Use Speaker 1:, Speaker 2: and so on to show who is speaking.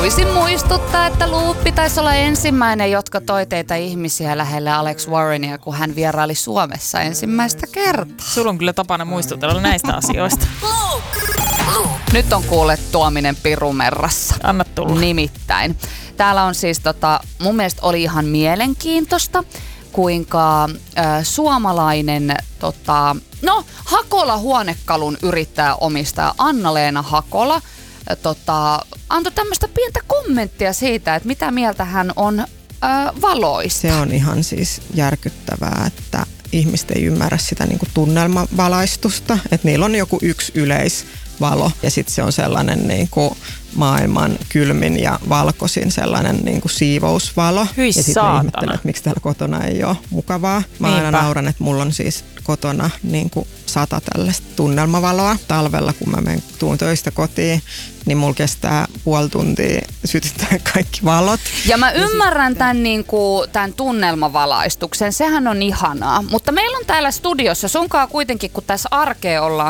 Speaker 1: Haluaisin muistuttaa, että Luuppi taisi olla ensimmäinen, jotka toi teitä ihmisiä lähelle Alex Warrenia, kun hän vieraili Suomessa ensimmäistä kertaa.
Speaker 2: Sulla on kyllä tapana muistutella näistä asioista.
Speaker 1: Nyt on kuule Tuominen Pirumerrassa.
Speaker 2: Anna tulla.
Speaker 1: Nimittäin. Täällä on siis mun mielestä oli ihan mielenkiintoista, kuinka suomalainen Hakola huonekalun yrittäjä omistaja Anna-Leena Hakola antoi tämmöistä pientä kommenttia siitä, että mitä mieltä hän on valoista.
Speaker 3: Se on ihan siis järkyttävää, että ihmiset ei ymmärrä sitä niin kuin tunnelmavalaistusta, että niillä on joku yksi yleisvalo ja sitten se on sellainen niin kuin maailman kylmin ja valkoisin sellainen niin kuin siivousvalo.
Speaker 2: Hyi
Speaker 3: ja sitten ihmettelen, että miksi täällä kotona ei ole mukavaa. Mä aina nauran, että mulla on siis kotona niin kuin 100 tällaista tunnelmavaloa. Talvella, kun mä tuun töistä kotiin, niin mulla kestää puoli tuntia sytyttää kaikki valot.
Speaker 1: Ja mä ymmärrän tämän tunnelmavalaistuksen, sehän on ihanaa. Mutta meillä on täällä studiossa, sunkaan kuitenkin, kun tässä arkea ollaan